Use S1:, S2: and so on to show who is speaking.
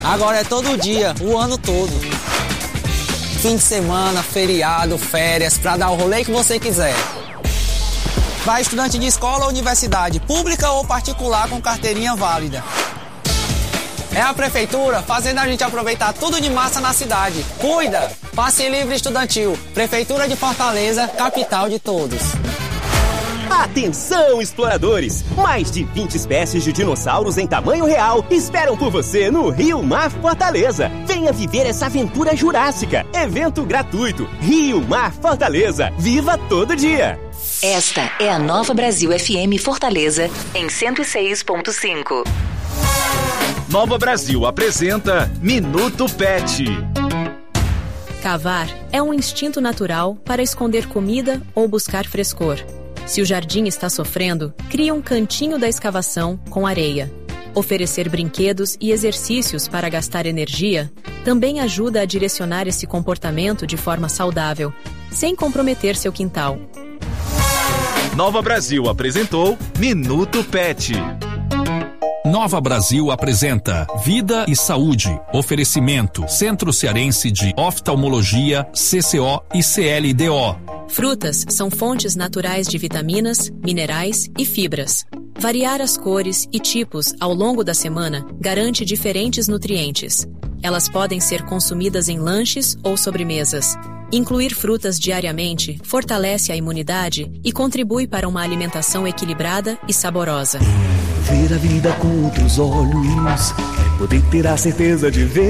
S1: Agora é todo dia, o ano todo. Fim de semana, feriado, férias, pra dar o rolê que você quiser. Vai estudante de escola ou universidade, pública ou particular com carteirinha válida. É a prefeitura fazendo a gente aproveitar tudo de massa na cidade. Cuida! Passe livre estudantil. Prefeitura de Fortaleza, capital de todos.
S2: Atenção, exploradores! Mais de 20 espécies de dinossauros em tamanho real esperam por você no Rio Mar Fortaleza. Venha viver essa aventura jurássica. Evento gratuito. Rio Mar Fortaleza. Viva todo dia!
S3: Esta é a Nova Brasil FM Fortaleza, em 106.5.
S4: Nova Brasil apresenta Minuto Pet.
S5: Cavar é um instinto natural para esconder comida ou buscar frescor. Se o jardim está sofrendo, cria um cantinho da escavação com areia. Oferecer brinquedos e exercícios para gastar energia também ajuda a direcionar esse comportamento de forma saudável, sem comprometer seu quintal.
S4: Nova Brasil apresentou Minuto Pet.
S6: Nova Brasil apresenta Vida e Saúde. Oferecimento Centro Cearense de Oftalmologia, CCO e CLDO.
S5: Frutas são fontes naturais de vitaminas, minerais e fibras. Variar as cores e tipos ao longo da semana garante diferentes nutrientes. Elas podem ser consumidas em lanches ou sobremesas. Incluir frutas diariamente fortalece a imunidade e contribui para uma alimentação equilibrada e saborosa.
S7: Ver a vida com outros olhos é poder ter a certeza de ver